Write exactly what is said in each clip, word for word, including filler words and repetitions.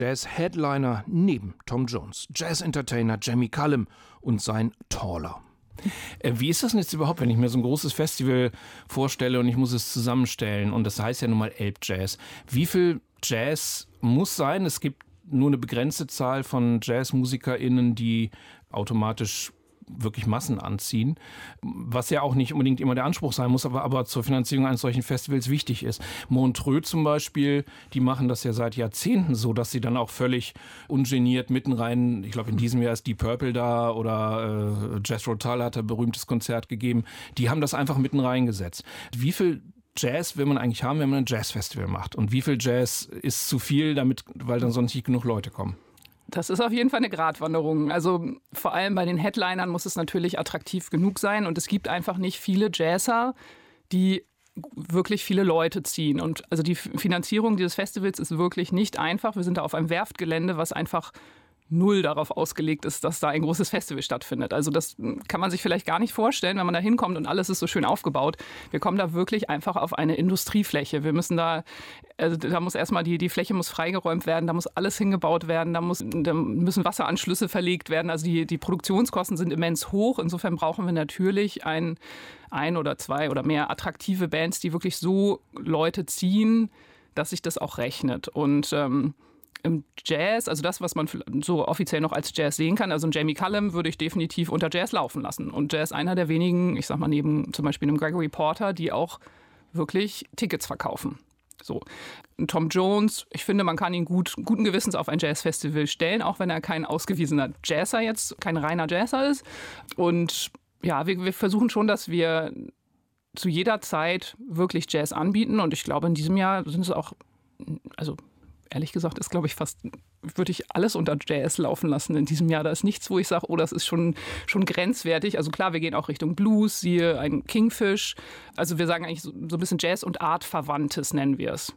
Jazz-Headliner neben Tom Jones, Jazz-Entertainer Jamie Cullum und sein Taller. Äh, wie ist das denn jetzt überhaupt, wenn ich mir so ein großes Festival vorstelle und ich muss es zusammenstellen? Und das heißt ja nun mal Elbjazz. Wie viel Jazz muss sein? Es gibt nur eine begrenzte Zahl von JazzmusikerInnen, die automatisch wirklich Massen anziehen, was ja auch nicht unbedingt immer der Anspruch sein muss, aber, aber zur Finanzierung eines solchen Festivals wichtig ist. Montreux zum Beispiel, die machen das ja seit Jahrzehnten so, dass sie dann auch völlig ungeniert mitten rein, ich glaube in diesem Jahr ist Deep Purple da oder äh, Jethro Tull hat ein berühmtes Konzert gegeben, die haben das einfach mitten reingesetzt. Wie viel Jazz will man eigentlich haben, wenn man ein Jazzfestival macht? Und wie viel Jazz ist zu viel, damit, weil dann sonst nicht genug Leute kommen? Das ist auf jeden Fall eine Gratwanderung. Also vor allem bei den Headlinern muss es natürlich attraktiv genug sein. Und es gibt einfach nicht viele Jazzer, die wirklich viele Leute ziehen. Und also die Finanzierung dieses Festivals ist wirklich nicht einfach. Wir sind da auf einem Werftgelände, was einfach null darauf ausgelegt ist, dass da ein großes Festival stattfindet. Also das kann man sich vielleicht gar nicht vorstellen, wenn man da hinkommt und alles ist so schön aufgebaut. Wir kommen da wirklich einfach auf eine Industriefläche. Wir müssen da, also da muss erstmal die, die Fläche muss freigeräumt werden, da muss alles hingebaut werden, da, muss, da müssen Wasseranschlüsse verlegt werden. Also die, die Produktionskosten sind immens hoch. Insofern brauchen wir natürlich ein, ein oder zwei oder mehr attraktive Bands, die wirklich so Leute ziehen, dass sich das auch rechnet. Und ähm, im Jazz, also das, was man so offiziell noch als Jazz sehen kann, also ein Jamie Cullum würde ich definitiv unter Jazz laufen lassen. Und Jazz ist einer der wenigen, ich sag mal neben zum Beispiel einem Gregory Porter, die auch wirklich Tickets verkaufen. So. Tom Jones, ich finde, man kann ihn gut, guten Gewissens auf ein Jazzfestival stellen, auch wenn er kein ausgewiesener Jazzer jetzt, kein reiner Jazzer ist. Und ja, wir, wir versuchen schon, dass wir zu jeder Zeit wirklich Jazz anbieten. Und ich glaube, in diesem Jahr sind es auch, also ehrlich gesagt, ist, glaube ich, fast, würde ich alles unter Jazz laufen lassen in diesem Jahr. Da ist nichts, wo ich sage, oh, das ist schon, schon grenzwertig. Also klar, wir gehen auch Richtung Blues, siehe ein Kingfish. Also wir sagen eigentlich so, so ein bisschen Jazz und Art Verwandtes nennen wir es.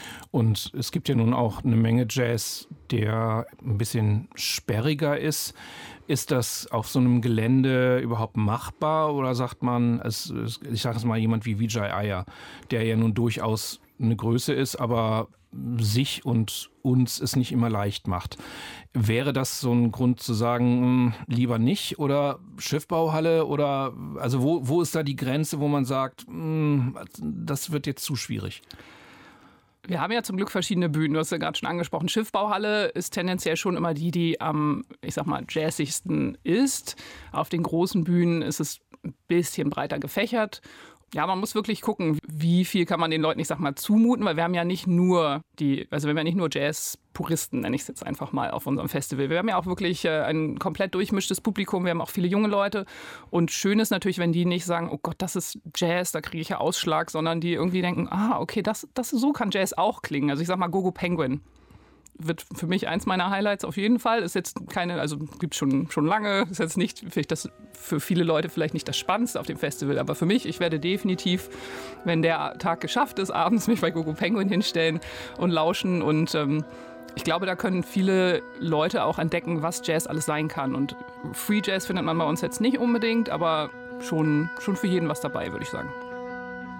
Und es gibt ja nun auch eine Menge Jazz, der ein bisschen sperriger ist. Ist das auf so einem Gelände überhaupt machbar? Oder sagt man, es, ich sage es mal, jemand wie Vijay Iyer, der ja nun durchaus eine Größe ist, aber sich und uns es nicht immer leicht macht. Wäre das so ein Grund zu sagen, mh, lieber nicht oder Schiffbauhalle oder also wo, wo ist da die Grenze, wo man sagt, mh, das wird jetzt zu schwierig? Wir haben ja zum Glück verschiedene Bühnen. Du hast ja gerade schon angesprochen. Schiffbauhalle ist tendenziell schon immer die, die am, ich sag mal, jazzigsten ist. Auf den großen Bühnen ist es ein bisschen breiter gefächert. Ja, man muss wirklich gucken, wie viel kann man den Leuten, ich sag mal, zumuten, weil wir haben ja nicht nur die, also wir haben ja nicht nur Jazz-Puristen, nenne ich es jetzt einfach mal, auf unserem Festival. Wir haben ja auch wirklich äh, ein komplett durchmischtes Publikum, wir haben auch viele junge Leute und schön ist natürlich, wenn die nicht sagen, oh Gott, das ist Jazz, da kriege ich ja Ausschlag, sondern die irgendwie denken, ah, okay, das, das so kann Jazz auch klingen. Also ich sag mal, Gogo Penguin wird für mich eins meiner Highlights auf jeden Fall. Ist jetzt keine, also gibt es schon, schon lange, ist jetzt nicht, vielleicht das für viele Leute vielleicht nicht das Spannendste auf dem Festival, aber für mich, ich werde definitiv, wenn der Tag geschafft ist, abends mich bei Gogo Penguin hinstellen und lauschen und ähm, ich glaube, da können viele Leute auch entdecken, was Jazz alles sein kann und Free Jazz findet man bei uns jetzt nicht unbedingt, aber schon, schon für jeden was dabei, würde ich sagen.